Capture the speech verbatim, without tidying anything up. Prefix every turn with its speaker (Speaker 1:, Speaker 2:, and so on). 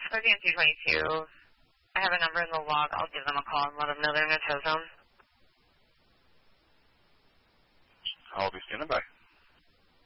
Speaker 1: for the M T twenty-two. I have a number in the log. I'll give them a call and let them know they're in a tow zone.
Speaker 2: I'll be standing by.